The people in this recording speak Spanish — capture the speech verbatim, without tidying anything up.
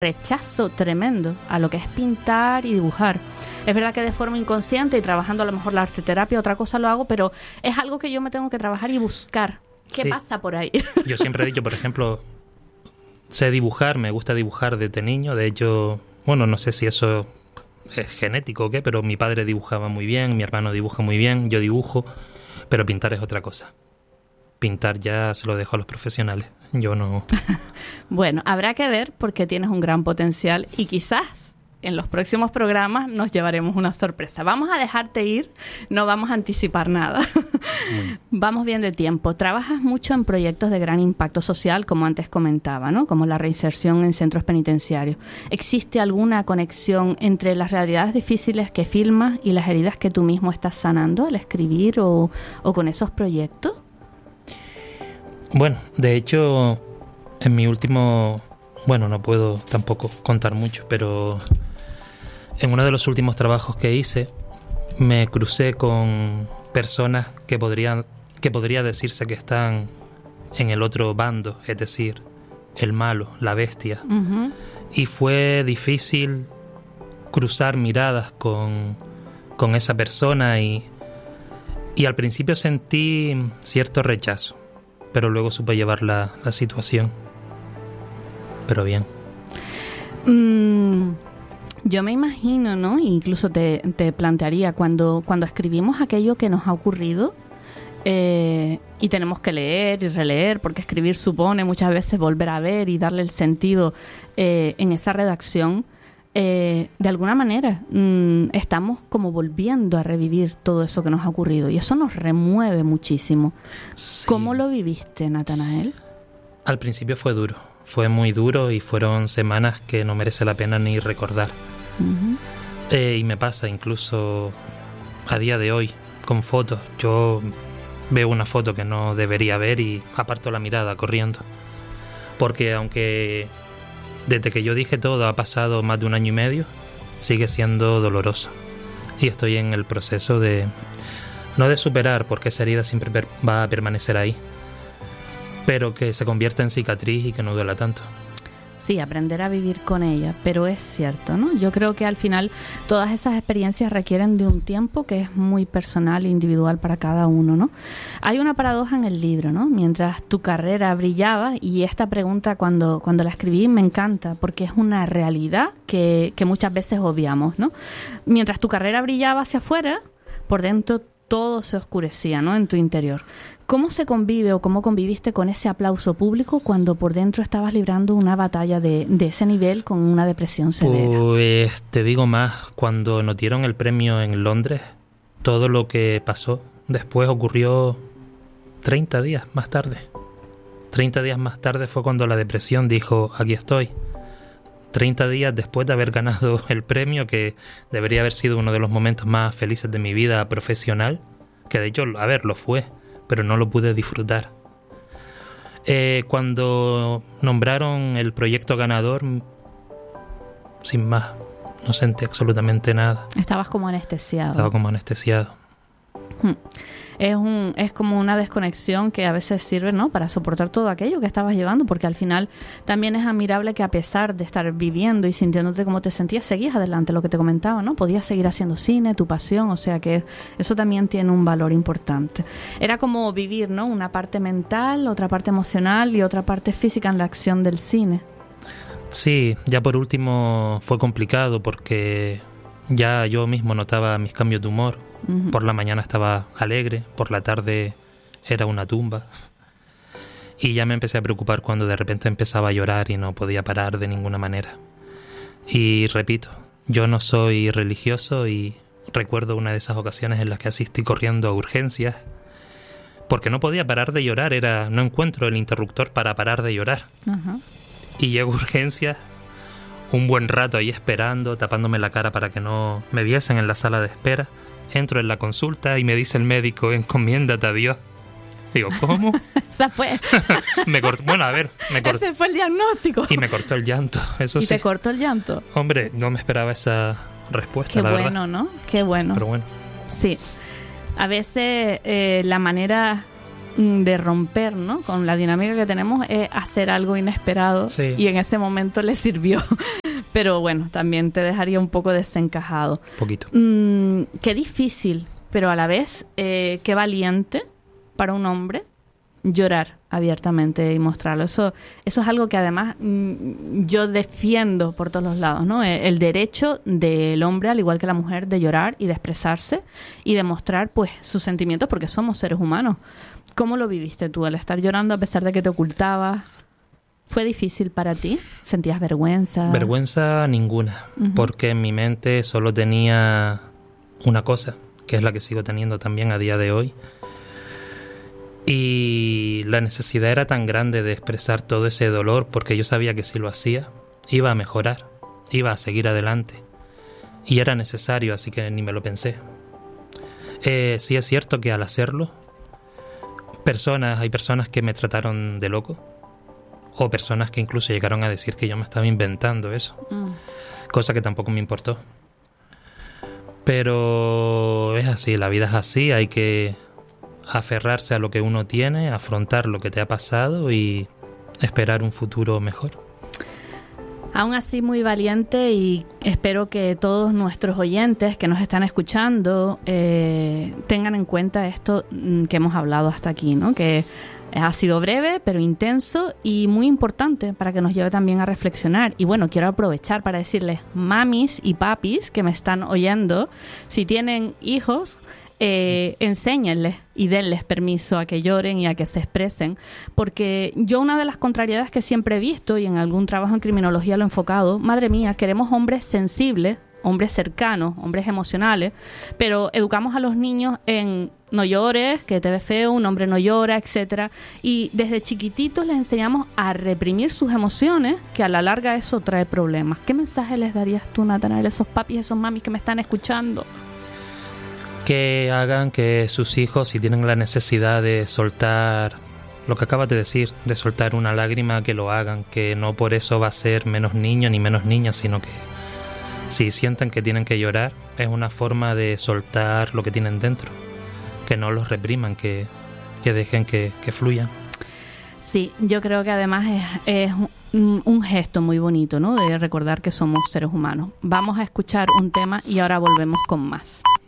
rechazo tremendo a lo que es pintar y dibujar. Es verdad que de forma inconsciente y trabajando a lo mejor la arteterapia, otra cosa lo hago, pero es algo que yo me tengo que trabajar y buscar. ¿Qué sí. pasa por ahí? Yo siempre he dicho, por ejemplo, sé dibujar, me gusta dibujar desde niño. De hecho, bueno, no sé si eso es genético o qué, pero mi padre dibujaba muy bien, mi hermano dibuja muy bien, yo dibujo, pero pintar es otra cosa. Pintar ya se lo dejo a los profesionales, yo no. Bueno, habrá que ver porque tienes un gran potencial y quizás en los próximos programas nos llevaremos una sorpresa. Vamos a dejarte ir, no vamos a anticipar nada. Vamos bien de tiempo. Trabajas mucho en proyectos de gran impacto social, como antes comentaba, ¿no? Como la reinserción en centros penitenciarios. ¿Existe alguna conexión entre las realidades difíciles que filmas y las heridas que tú mismo estás sanando al escribir o, o con esos proyectos? Bueno, de hecho, en mi último... Bueno, no puedo tampoco contar mucho, pero en uno de los últimos trabajos que hice me crucé con personas que podrían, que podría decirse que están en el otro bando, es decir, el malo, la bestia. Uh-huh. Y fue difícil cruzar miradas con, con esa persona y, y al principio sentí cierto rechazo, pero luego supe llevar la, la situación. Pero bien. Mm, yo me imagino, ¿no? Incluso te, te plantearía, cuando, cuando escribimos aquello que nos ha ocurrido eh, y tenemos que leer y releer, porque escribir supone muchas veces volver a ver y darle el sentido eh, en esa redacción, eh, de alguna manera mm, estamos como volviendo a revivir todo eso que nos ha ocurrido y eso nos remueve muchísimo. Sí. ¿Cómo lo viviste, Natanael? Al principio fue duro. Fue muy duro y fueron semanas que no merece la pena ni recordar. Uh-huh. Eh, y me pasa incluso a día de hoy con fotos. Yo veo una foto que no debería ver y aparto la mirada corriendo. Porque aunque desde que yo dije todo ha pasado más de un año y medio, sigue siendo doloroso. Y estoy en el proceso de... no de superar, porque esa herida siempre per- va a permanecer ahí, pero que se convierta en cicatriz y que no duela tanto. Sí, aprender a vivir con ella, pero es cierto, ¿no? Yo creo que al final todas esas experiencias requieren de un tiempo que es muy personal e individual para cada uno, ¿no? Hay una paradoja en el libro, ¿no? Mientras tu carrera brillaba, y esta pregunta cuando, cuando la escribí me encanta, porque es una realidad que, que muchas veces obviamos, ¿no? Mientras tu carrera brillaba hacia afuera, por dentro todo se oscurecía, ¿no? En tu interior. ¿Cómo se convive o cómo conviviste con ese aplauso público cuando por dentro estabas librando una batalla de, de ese nivel con una depresión severa? Pues te digo más, cuando nos dieron el premio en Londres, todo lo que pasó después ocurrió treinta días más tarde. treinta días más tarde fue cuando la depresión dijo, aquí estoy. treinta días después de haber ganado el premio, que debería haber sido uno de los momentos más felices de mi vida profesional, que de hecho, a ver, lo fue, pero no lo pude disfrutar. Eh, cuando nombraron el proyecto ganador, sin más, no sentí absolutamente nada. Estabas como anestesiado. Estaba como anestesiado. Hmm. Es un es como una desconexión que a veces sirve, ¿no?, para soportar todo aquello que estabas llevando, porque al final también es admirable que a pesar de estar viviendo y sintiéndote como te sentías, seguías adelante, lo que te comentaba, ¿no? Podías seguir haciendo cine, tu pasión, o sea que eso también tiene un valor importante. Era como vivir, ¿no?, una parte mental, otra parte emocional y otra parte física en la acción del cine. Sí, ya por último fue complicado porque ya yo mismo notaba mis cambios de humor. Uh-huh. Por la mañana estaba alegre, por la tarde era una tumba. Y ya me empecé a preocupar cuando de repente empezaba a llorar y no podía parar de ninguna manera. Y repito, yo no soy religioso y recuerdo una de esas ocasiones en las que asistí corriendo a urgencias porque no podía parar de llorar, era no encuentro el interruptor para parar de llorar. Uh-huh. Y llego a urgencias, un buen rato ahí esperando, tapándome la cara para que no me viesen en la sala de espera. Entro en la consulta y me dice el médico, encomiéndate a Dios. Digo, ¿cómo? Esa fue. me cortó, bueno, a ver, me cortó. Ese fue el diagnóstico. Y me cortó el llanto, eso ¿Y sí. ¿Y te cortó el llanto? Bueno, no me esperaba esa respuesta, Qué la bueno, verdad. ¿no? Qué bueno. Pero bueno. Sí. A veces eh, la manera de romper, ¿no? Con la dinámica que tenemos es hacer algo inesperado, sí. Y en ese momento le sirvió. Pero bueno, también te dejaría un poco desencajado. Poquito. Mm, qué difícil, pero a la vez eh, qué valiente para un hombre llorar abiertamente y mostrarlo. Eso, eso es algo que además mmm, yo defiendo por todos los lados, ¿no? El, el derecho del hombre, al igual que la mujer, de llorar y de expresarse y de mostrar pues sus sentimientos, porque somos seres humanos. ¿Cómo lo viviste tú, el estar llorando a pesar de que te ocultabas? ¿Fue difícil para ti? ¿Sentías vergüenza? Vergüenza ninguna, uh-huh. Porque en mi mente solo tenía una cosa, que es la que sigo teniendo también a día de hoy. Y la necesidad era tan grande de expresar todo ese dolor, porque yo sabía que si lo hacía, iba a mejorar, iba a seguir adelante. Y era necesario, así que ni me lo pensé. Eh, sí es cierto que al hacerlo, personas, hay personas que me trataron de loco, o personas que incluso llegaron a decir que yo me estaba inventando eso, mm. cosa que tampoco me importó. Pero es así, la vida es así, hay que aferrarse a lo que uno tiene, afrontar lo que te ha pasado y esperar un futuro mejor. Aún así muy valiente, y espero que todos nuestros oyentes que nos están escuchando eh, tengan en cuenta esto que hemos hablado hasta aquí, ¿no? Que ha sido breve pero intenso y muy importante para que nos lleve también a reflexionar. Y bueno, quiero aprovechar para decirles, mamis y papis que me están oyendo, si tienen hijos, Eh, enséñenles y denles permiso a que lloren y a que se expresen, porque yo una de las contrariedades que siempre he visto, y en algún trabajo en criminología lo he enfocado, madre mía, queremos hombres sensibles, hombres cercanos, hombres emocionales, pero educamos a los niños en no llores, que te ves feo, un hombre no llora, etcétera, y desde chiquititos les enseñamos a reprimir sus emociones, que a la larga eso trae problemas. ¿Qué mensaje les darías tú, Natanael, a esos papis, a esos mamis que me están escuchando? Que hagan que sus hijos, si tienen la necesidad de soltar lo que acabas de decir, de soltar una lágrima, que lo hagan, que no por eso va a ser menos niño ni menos niña, sino que si sienten que tienen que llorar, es una forma de soltar lo que tienen dentro, que no los repriman, que, que dejen que, que fluyan. Sí, yo creo que además es, es un, un gesto muy bonito, ¿no? De recordar que somos seres humanos. Vamos a escuchar un tema y ahora volvemos con más.